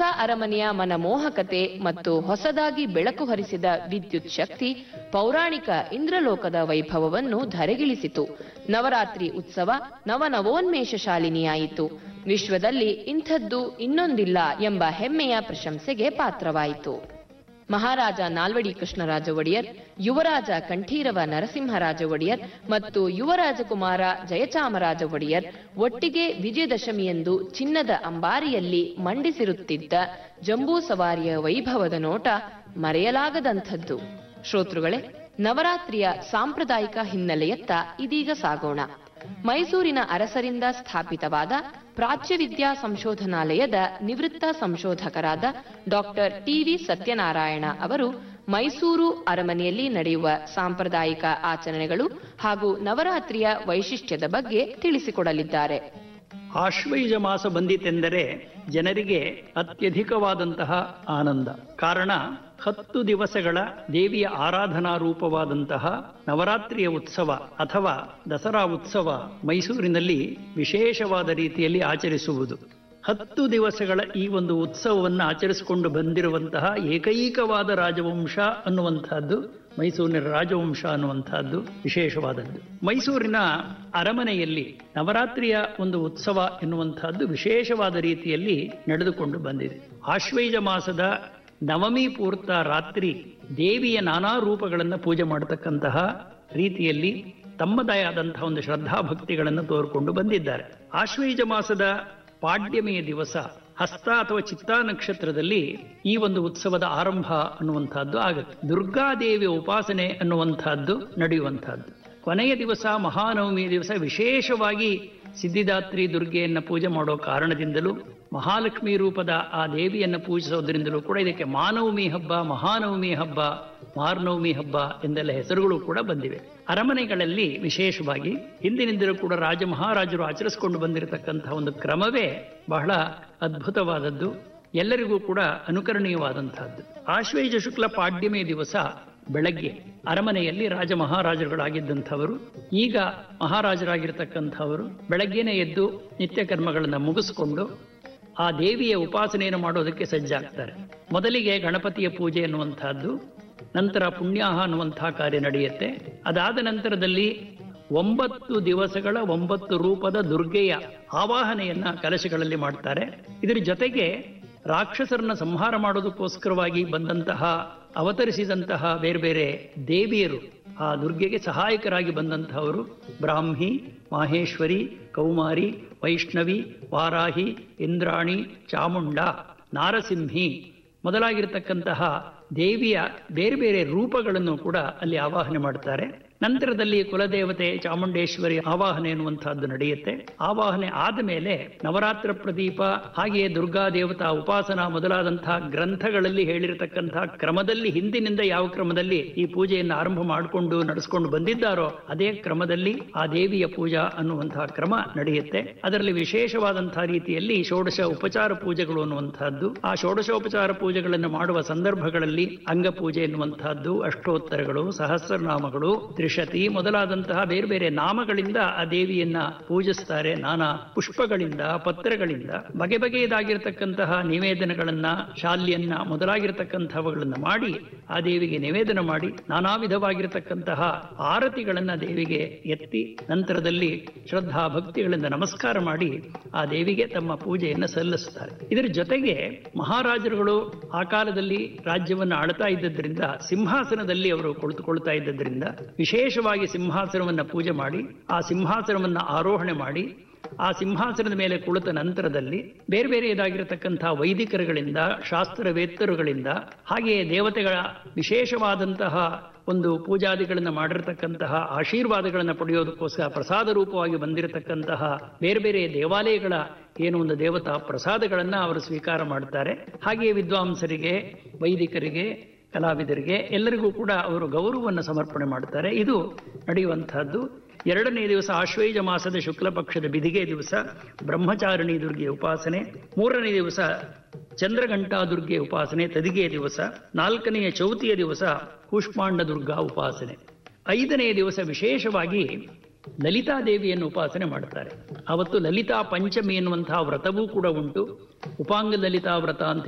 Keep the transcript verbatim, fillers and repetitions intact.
ಅರಮನೆಯ ಮನಮೋಹಕತೆ ಮತ್ತು ಹೊಸದಾಗಿ ಬೆಳಕು ಹರಿಸಿದ ವಿದ್ಯುತ್ ಶಕ್ತಿ ಪೌರಾಣಿಕ ಇಂದ್ರಲೋಕದ ವೈಭವವನ್ನು ಧರೆಗಿಳಿಸಿತು. ನವರಾತ್ರಿ ಉತ್ಸವ ನವನವೋನ್ಮೇಷ ಶಾಲಿನಿಯಾಯಿತು. ವಿಶ್ವದಲ್ಲಿ ಇಂಥದ್ದು ಇನ್ನೊಂದಿಲ್ಲ ಎಂಬ ಹೆಮ್ಮೆಯ ಪ್ರಶಂಸೆಗೆ ಪಾತ್ರವಾಯಿತು. ಮಹಾರಾಜ ನಾಲ್ವಡಿ ಕೃಷ್ಣರಾಜ ಒಡೆಯರ್, ಯುವರಾಜ ಕಂಠೀರವ ನರಸಿಂಹರಾಜ ಒಡೆಯರ್ ಮತ್ತು ಯುವರಾಜಕುಮಾರ ಜಯಚಾಮರಾಜ ಒಡೆಯರ್ ಒಟ್ಟಿಗೆ ವಿಜಯದಶಮಿಯಂದು ಚಿನ್ನದ ಅಂಬಾರಿಯಲ್ಲಿ ಮಂಡಿಸಿರುತ್ತಿದ್ದ ಜಂಬೂ ಸವಾರಿಯ ವೈಭವದ ನೋಟ ಮರೆಯಲಾಗದಂಥದ್ದು. ಶ್ರೋತೃಗಳೇ, ನವರಾತ್ರಿಯ ಸಾಂಪ್ರದಾಯಿಕ ಹಿನ್ನೆಲೆಯತ್ತ ಇದೀಗ ಸಾಗೋಣ. ಮೈಸೂರಿನ ಅರಸರಿಂದ ಸ್ಥಾಪಿತವಾದ ಪ್ರಾಚ್ಯವಿದ್ಯಾ ಸಂಶೋಧನಾಲಯದ ನಿವೃತ್ತ ಸಂಶೋಧಕರಾದ ಡಾಕ್ಟರ್ ಟಿವಿ ಸತ್ಯನಾರಾಯಣ ಅವರು ಮೈಸೂರು ಅರಮನೆಯಲ್ಲಿ ನಡೆಯುವ ಸಾಂಪ್ರದಾಯಿಕ ಆಚರಣೆಗಳು ಹಾಗೂ ನವರಾತ್ರಿಯ ವೈಶಿಷ್ಟ್ಯದ ಬಗ್ಗೆ ತಿಳಿಸಿಕೊಡಲಿದ್ದಾರೆ. ಆಶ್ವಯುಜ ಮಾಸ ಬಂದಿತೆಂದರೆ ಜನರಿಗೆ ಅತ್ಯಧಿಕವಾದಂತಹ ಆನಂದ. ಕಾರಣ, ಹತ್ತು ದಿವಸಗಳ ದೇವಿಯ ಆರಾಧನಾ ರೂಪವಾದಂತಹ ನವರಾತ್ರಿಯ ಉತ್ಸವ ಅಥವಾ ದಸರಾ ಉತ್ಸವ ಮೈಸೂರಿನಲ್ಲಿ ವಿಶೇಷವಾದ ರೀತಿಯಲ್ಲಿ ಆಚರಿಸುವುದು. ಹತ್ತು ದಿವಸಗಳ ಈ ಒಂದು ಉತ್ಸವವನ್ನು ಆಚರಿಸಿಕೊಂಡು ಬಂದಿರುವಂತಹ ಏಕೈಕವಾದ ರಾಜವಂಶ ಅನ್ನುವಂತಹದ್ದು ಮೈಸೂರಿನ ರಾಜವಂಶ ಅನ್ನುವಂತಹದ್ದು ವಿಶೇಷವಾದದ್ದು. ಮೈಸೂರಿನ ಅರಮನೆಯಲ್ಲಿ ನವರಾತ್ರಿಯ ಒಂದು ಉತ್ಸವ ಎನ್ನುವಂತಹದ್ದು ವಿಶೇಷವಾದ ರೀತಿಯಲ್ಲಿ ನಡೆದುಕೊಂಡು ಬಂದಿದೆ. ಆಶ್ವಯುಜ ಮಾಸದ ನವಮಿ ಪೂರ್ತ ರಾತ್ರಿ ದೇವಿಯ ನಾನಾ ರೂಪಗಳನ್ನು ಪೂಜೆ ಮಾಡತಕ್ಕಂತಹ ರೀತಿಯಲ್ಲಿ ತಮ್ಮದೇ ಆದಂತಹ ಒಂದು ಶ್ರದ್ಧಾಭಕ್ತಿಗಳನ್ನು ತೋರಿಕೊಂಡು ಬಂದಿದ್ದಾರೆ. ಆಶ್ವಯುಜ ಮಾಸದ ಪಾಡ್ಯಮಿಯ ದಿವಸ ಹಸ್ತ ಅಥವಾ ಚಿತ್ತಾ ನಕ್ಷತ್ರದಲ್ಲಿ ಈ ಒಂದು ಉತ್ಸವದ ಆರಂಭ ಅನ್ನುವಂತಹದ್ದು ಆಗುತ್ತೆ. ದುರ್ಗಾದೇವಿಯ ಉಪಾಸನೆ ಅನ್ನುವಂತಹದ್ದು ನಡೆಯುವಂತಹದ್ದು. ಕೊನೆಯ ದಿವಸ ಮಹಾನವಮಿಯ ದಿವಸ ವಿಶೇಷವಾಗಿ ಸಿದ್ಧಿದಾತ್ರಿ ದುರ್ಗೆಯನ್ನು ಪೂಜೆ ಮಾಡೋ ಕಾರಣದಿಂದಲೂ ಮಹಾಲಕ್ಷ್ಮಿ ರೂಪದ ಆ ದೇವಿಯನ್ನು ಪೂಜಿಸೋದ್ರಿಂದಲೂ ಕೂಡ ಇದಕ್ಕೆ ಮಾನವಮಿ ಹಬ್ಬ, ಮಹಾನವಮಿ ಹಬ್ಬ, ಮಾರ್ನವಮಿ ಹಬ್ಬ ಎಂದೆಲ್ಲ ಹೆಸರುಗಳು ಕೂಡ ಬಂದಿವೆ. ಅರಮನೆಗಳಲ್ಲಿ ವಿಶೇಷವಾಗಿ ಹಿಂದಿನಿಂದಲೂ ಕೂಡ ರಾಜ ಮಹಾರಾಜರು ಆಚರಿಸಿಕೊಂಡು ಬಂದಿರತಕ್ಕಂತಹ ಒಂದು ಕ್ರಮವೇ ಬಹಳ ಅದ್ಭುತವಾದದ್ದು, ಎಲ್ಲರಿಗೂ ಕೂಡ ಅನುಕರಣೀಯವಾದಂತಹದ್ದು. ಆಶ್ವಯುಜ ಶುಕ್ಲ ಪಾಡ್ಯಮಿ ದಿವಸ ಬೆಳಗ್ಗೆ ಅರಮನೆಯಲ್ಲಿ ರಾಜ ಮಹಾರಾಜರುಗಳಾಗಿದ್ದಂಥವರು, ಈಗ ಮಹಾರಾಜರಾಗಿರ್ತಕ್ಕಂಥವರು ಬೆಳಗ್ಗೆನೇ ಎದ್ದು ನಿತ್ಯ ಕರ್ಮಗಳನ್ನು ಮುಗಿಸಿಕೊಂಡು ಆ ದೇವಿಯ ಉಪಾಸನೆಯನ್ನು ಮಾಡೋದಕ್ಕೆ ಸಜ್ಜಾಗ್ತಾರೆ. ಮೊದಲಿಗೆ ಗಣಪತಿಯ ಪೂಜೆ ಅನ್ನುವಂತಹದ್ದು, ನಂತರ ಪುಣ್ಯಾಹ ಅನ್ನುವಂತಹ ಕಾರ್ಯ ನಡೆಯುತ್ತೆ. ಅದಾದ ನಂತರದಲ್ಲಿ ಒಂಬತ್ತು ದಿವಸಗಳ ಒಂಬತ್ತು ರೂಪದ ದುರ್ಗೆಯ ಆವಾಹನೆಯನ್ನ ಕಲಶಗಳಲ್ಲಿ ಮಾಡ್ತಾರೆ. ಇದರ ಜೊತೆಗೆ ರಾಕ್ಷಸರನ್ನ ಸಂಹಾರ ಮಾಡೋದಕ್ಕೋಸ್ಕರವಾಗಿ ಬಂದಂತಹ ಅವತರಿಸಿದಂತಹ ಬೇರೆ ಬೇರೆ ದೇವಿಯರು, ಆ ದುರ್ಗೆಗೆ ಸಹಾಯಕರಾಗಿ ಬಂದಂತಹವರು ಬ್ರಾಹ್ಮಿ, ಮಾಹೇಶ್ವರಿ, ಕೌಮಾರಿ, ವೈಷ್ಣವಿ, ವಾರಾಹಿ, ಇಂದ್ರಾಣಿ, ಚಾಮುಂಡ, ನಾರಸಿಂಹಿ ಮೊದಲಾಗಿರ್ತಕ್ಕಂತಹ ದೇವಿಯ ಬೇರೆ ಬೇರೆ ರೂಪಗಳನ್ನು ಕೂಡ ಅಲ್ಲಿ ಆವಾಹನೆ ಮಾಡ್ತಾರೆ. ನಂತರದಲ್ಲಿ ಕುಲದೇವತೆ ಚಾಮುಂಡೇಶ್ವರಿ ಆವಾಹನೆ ಎನ್ನುವಂತಹದ್ದು ನಡೆಯುತ್ತೆ. ಆವಾಹನೆ ಆದ ಮೇಲೆ ನವರಾತ್ರ ಪ್ರದೀಪ, ಹಾಗೆಯೇ ದುರ್ಗಾ ದೇವತಾ ಉಪಾಸನಾ ಮೊದಲಾದಂತಹ ಗ್ರಂಥಗಳಲ್ಲಿ ಹೇಳಿರತಕ್ಕಂತಹ ಕ್ರಮದಲ್ಲಿ, ಹಿಂದಿನಿಂದ ಯಾವ ಕ್ರಮದಲ್ಲಿ ಈ ಪೂಜೆಯನ್ನು ಆರಂಭ ಮಾಡಿಕೊಂಡು ನಡೆಸಿಕೊಂಡು ಬಂದಿದ್ದಾರೋ ಅದೇ ಕ್ರಮದಲ್ಲಿ ಆ ದೇವಿಯ ಪೂಜಾ ಅನ್ನುವಂತಹ ಕ್ರಮ ನಡೆಯುತ್ತೆ. ಅದರಲ್ಲಿ ವಿಶೇಷವಾದಂತಹ ರೀತಿಯಲ್ಲಿ ಷೋಡಶ ಉಪಚಾರ ಪೂಜೆಗಳು ಅನ್ನುವಂತಹದ್ದು, ಆ ಷೋಡಶೋಪಚಾರ ಪೂಜೆಗಳನ್ನು ಮಾಡುವ ಸಂದರ್ಭಗಳಲ್ಲಿ ಅಂಗಪೂಜೆ ಎನ್ನುವಂತಹದ್ದು, ಅಷ್ಟೋತ್ತರಗಳು, ಸಹಸ್ರನಾಮಗಳು, ತ್ರಿಶತಿ ಮೊದಲಾದಂತಹ ಬೇರೆ ಬೇರೆ ನಾಮಗಳಿಂದ ಆ ದೇವಿಯನ್ನ ಪೂಜಿಸ್ತಾರೆ. ನಾನಾ ಪುಷ್ಪಗಳಿಂದ, ಪತ್ರಗಳಿಂದ, ಬಗೆ ಬಗೆಯದಾಗಿರ್ತಕ್ಕಂತಹ ನಿವೇದನೆಗಳನ್ನ, ಶಾಲ್ಯನ್ನ ಮೊದಲಾಗಿರ್ತಕ್ಕಂಥವುಗಳನ್ನ ಮಾಡಿ ಆ ದೇವಿಗೆ ನಿವೇದನ ಮಾಡಿ ನಾನಾ ವಿಧವಾಗಿರತಕ್ಕಂತಹ ಆರತಿಗಳನ್ನ ದೇವಿಗೆ ಎತ್ತಿ ನಂತರದಲ್ಲಿ ಶ್ರದ್ಧಾ ಭಕ್ತಿಗಳಿಂದ ನಮಸ್ಕಾರ ಮಾಡಿ ಆ ದೇವಿಗೆ ತಮ್ಮ ಪೂಜೆಯನ್ನು ಸಲ್ಲಿಸುತ್ತಾರೆ. ಇದರ ಜೊತೆಗೆ ಮಹಾರಾಜರುಗಳು ಆ ಕಾಲದಲ್ಲಿ ರಾಜ್ಯವನ್ನು ಆಳ್ತಾ ಇದ್ದದ್ರಿಂದ ಸಿಂಹಾಸನದಲ್ಲಿ ಅವರು ಕುಳಿತುಕೊಳ್ತಾ ಇದ್ದದ್ರಿಂದ ವಿಶೇಷವಾಗಿ ಸಿಂಹಾಸನವನ್ನು ಪೂಜೆ ಮಾಡಿ ಆ ಸಿಂಹಾಸನವನ್ನು ಆರೋಹಣೆ ಮಾಡಿ ಆ ಸಿಂಹಾಸನದ ಮೇಲೆ ಕುಳಿತ ನಂತರದಲ್ಲಿ ಬೇರೆ ಬೇರೆಯದಾಗಿರತಕ್ಕಂತಹ ವೈದಿಕರುಗಳಿಂದ, ಶಾಸ್ತ್ರವೇತ್ತರುಗಳಿಂದ, ಹಾಗೆಯೇ ದೇವತೆಗಳ ವಿಶೇಷವಾದಂತಹ ಒಂದು ಪೂಜಾದಿಗಳನ್ನು ಮಾಡಿರತಕ್ಕಂತಹ ಆಶೀರ್ವಾದಗಳನ್ನು ಪಡೆಯೋದಕ್ಕೋಸ್ಕರ ಪ್ರಸಾದ ರೂಪವಾಗಿ ಬಂದಿರತಕ್ಕಂತಹ ಬೇರೆ ಬೇರೆ ದೇವಾಲಯಗಳ ಏನು ಒಂದು ದೇವತಾ ಪ್ರಸಾದಗಳನ್ನ ಅವರು ಸ್ವೀಕಾರ ಮಾಡ್ತಾರೆ. ಹಾಗೆಯೇ ವಿದ್ವಾಂಸರಿಗೆ, ವೈದಿಕರಿಗೆ, ಕಲಾವಿದರಿಗೆ ಎಲ್ಲರಿಗೂ ಕೂಡ ಅವರು ಗೌರವವನ್ನು ಸಮರ್ಪಣೆ ಮಾಡ್ತಾರೆ. ಇದು ನಡೆಯುವಂತಹದ್ದು. ಎರಡನೇ ದಿವಸ ಆಶ್ವಯುಜ ಮಾಸದ ಶುಕ್ಲ ಪಕ್ಷದ ಬಿದಿಗೆ ದಿವಸ ಬ್ರಹ್ಮಚಾರಿಣಿ ದುರ್ಗೆಯ ಉಪಾಸನೆ. ಮೂರನೇ ದಿವಸ ಚಂದ್ರಘಂಟಾ ದುರ್ಗೆಯ ಉಪಾಸನೆ ತದಿಗೆಯ ದಿವಸ. ನಾಲ್ಕನೆಯ ಚೌತಿಯ ದಿವಸ ಕೂಷ್ಮಾಂಡ ದುರ್ಗಾ ಉಪಾಸನೆ. ಐದನೆಯ ದಿವಸ ವಿಶೇಷವಾಗಿ ಲಲಿತಾದೇವಿಯನ್ನು ಉಪಾಸನೆ ಮಾಡುತ್ತಾರೆ. ಅವತ್ತು ಲಲಿತಾ ಪಂಚಮಿ ಎನ್ನುವಂತಹ ವ್ರತವೂ ಕೂಡ ಉಂಟು. ಉಪಾಂಗ ಲಲಿತಾ ವ್ರತ ಅಂತ